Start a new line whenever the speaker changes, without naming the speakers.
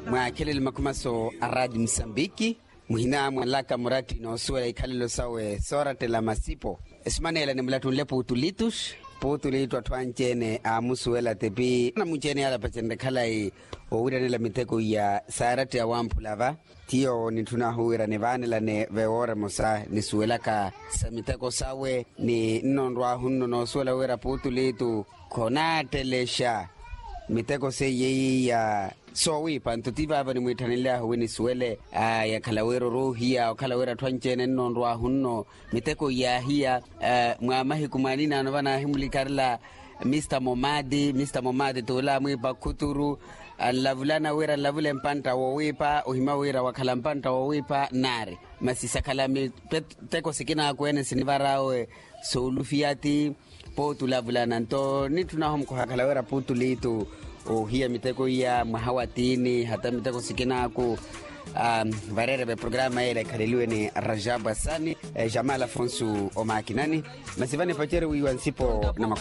mwakele makumaso aradi Msambiki muhina mwalaka murati no suela ikalilo sawe sorate la masipo esmanela ni mlatu lepo utulitus potulitwa twanchene amusuela tepi na munchene ala pachende khalai ouranela miteko ya sarate awampulava tio nituna huira ne vanela ne veora mosa ni suela ka samiteko sawe ni nondwa hunno no suela wera potulitu konatelesha miteko se ye ya sowi pantutiva bani mwitanilea huweni suele ya kalawero rohia o kalawera twanchene nondwa hunno miteko ya hiya mwamahi kumanina anavana himulikarla Mr. Momadi tola mwipa kuturu lavulana wera lavule mpanta wawipa uhima wera wakala mpanta wawipa nare masisa kalami teko sikina kwene sinivarawe soulufiati potu lavulana nto nitunahom kuhakala wera putu litu hiya miteko ya mahawatini hata miteko sikinaku varere be programa ile kaliliwe ni Rajab Hassani Jamal Afonso Omakinani masivani pachere wiwansipo na